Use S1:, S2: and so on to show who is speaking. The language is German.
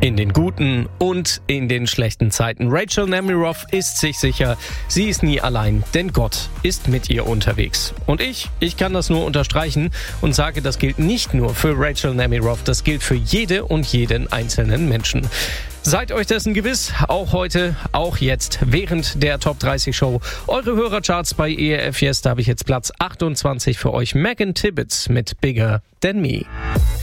S1: In den guten und in den schlechten Zeiten. Rachel Nemiroff ist sich sicher, sie ist nie allein, denn Gott ist mit ihr unterwegs. Und ich kann das nur unterstreichen und sage, das gilt nicht nur für Rachel Nemiroff, das gilt für jede und jeden einzelnen Menschen. Seid euch dessen gewiss, auch heute, auch jetzt, während der Top 30 Show. Eure Hörercharts bei ERF Yes, da habe ich jetzt Platz 28 für euch. Megan Tibbetts mit Bigger Than Me.